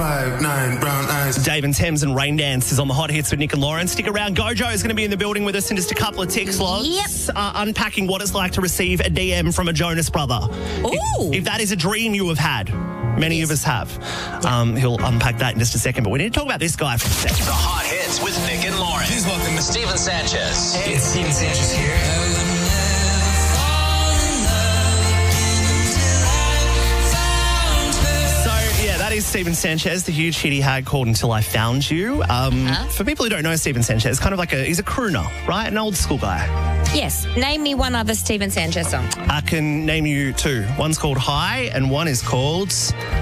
5'9", brown eyes. Dave and Thames and Rain Dance is on the Hot Hits with Nick and Lauren. Stick around. Gojo is going to be in the building with us in just a couple of tick slots. Yep. Unpacking what it's like to receive a DM from a Jonas brother. Ooh. If that is a dream you have had. Many of us have. He'll unpack that in just a second. But we need to talk about this guy for a second. The Hot Hits with Nick and Lauren. Please welcome Steven Sanchez. Hey, it's Steven Sanchez here. That is Steven Sanchez, the huge hit he had called Until I Found You. For people who don't know Steven Sanchez, kind of like he's a crooner, right? An old school guy. Yes. Name me one other Steven Sanchez song. I can name you two. One's called High and one is called...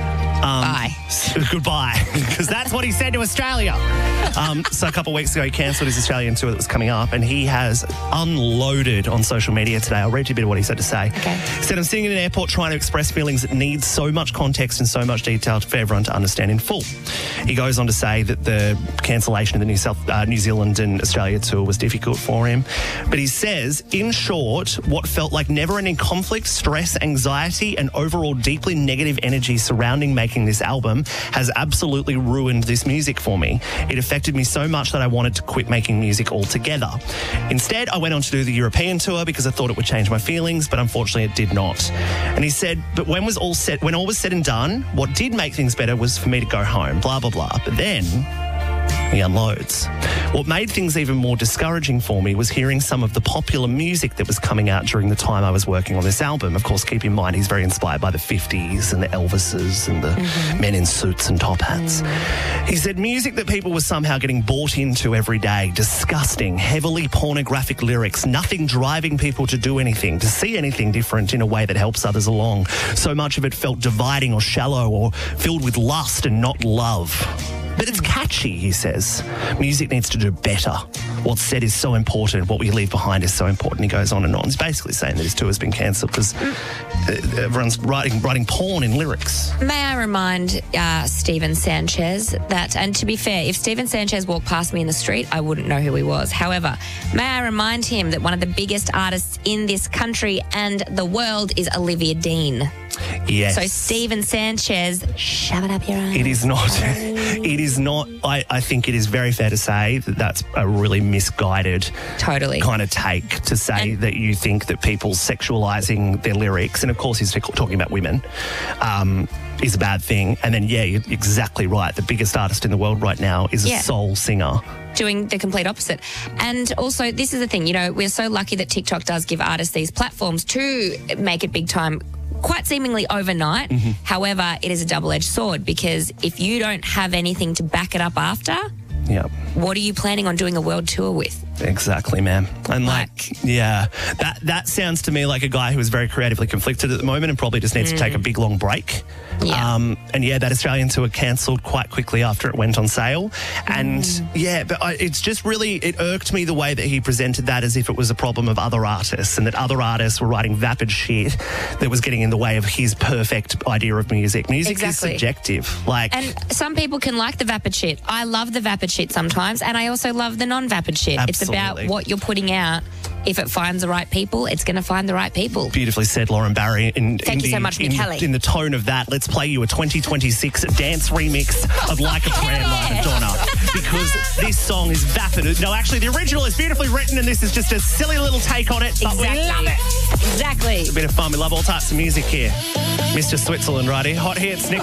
Bye. Goodbye, because that's what he said to Australia. So a couple of weeks ago, he cancelled his Australian tour that was coming up, and he has unloaded on social media today. I'll read you a bit of what he had to say. Okay. He said, I'm sitting in an airport trying to express feelings that need so much context and so much detail for everyone to understand in full. He goes on to say that the cancellation of the New Zealand and Australia tour was difficult for him. But he says, in short, what felt like never-ending conflict, stress, anxiety, and overall deeply negative energy surrounding making this album has absolutely ruined this music for me. It affected me so much that I wanted to quit making music altogether. Instead, I went on to do the European tour because I thought it would change my feelings, but unfortunately it did not. And he said, but when all was said and done, what did make things better was for me to go home, blah, blah, blah. But then he unloads. What made things even more discouraging for me was hearing some of the popular music that was coming out during the time I was working on this album. Of course, keep in mind, he's very inspired by the 50s and the Elvises and the men in suits and top hats. He said music that people were somehow getting bought into every day, disgusting, heavily pornographic lyrics, nothing driving people to do anything, to see anything different in a way that helps others along. So much of it felt dividing or shallow or filled with lust and not love. But it's catchy, he says. Music needs to do better. What's said is so important. What we leave behind is so important. He goes on and on. He's basically saying that his tour has been cancelled because everyone's writing porn in lyrics. May I remind Steven Sanchez that, and to be fair, if Steven Sanchez walked past me in the street, I wouldn't know who he was. However, may I remind him that one of the biggest artists in this country and the world is Olivia Dean. Yes. So Steven Sanchez, shove it up your ass. It is not. It is not. I think it is very fair to say that that's a really misguided kind of take to say that you think that people sexualising their lyrics, and of course he's talking about women, is a bad thing. And then, yeah, you're exactly right. The biggest artist in the world right now is a soul singer. Doing the complete opposite. And also, this is the thing, you know, we're so lucky that TikTok does give artists these platforms to make it big time quite seemingly overnight. However, it is a double-edged sword because if you don't have anything to back it up after, what are you planning on doing a world tour with? Exactly, ma'am. And that sounds to me like a guy who is very creatively conflicted at the moment and probably just needs to take a big long break. That Australian tour cancelled quite quickly after it went on sale. And it's just really, it irked me the way that he presented that as if it was a problem of other artists and that other artists were writing vapid shit that was getting in the way of his perfect idea of music. Music is subjective. And some people can like the vapid shit. I love the vapid shit sometimes, and I also love the non-vapid shit. Absolutely. It's about what you're putting out. If it finds the right people, it's going to find the right people. Beautifully said, Lauren Barry. Thank you so much, Nick Kelly. In the tone of that, let's play you a 2026 dance remix of Like a Prayer by Madonna. Because this song is vapid. No, actually, the original is beautifully written and this is just a silly little take on it. But we love it. Exactly. It's a bit of fun. We love all types of music here. Mr. Switzerland right here. Hot Hits, Nick.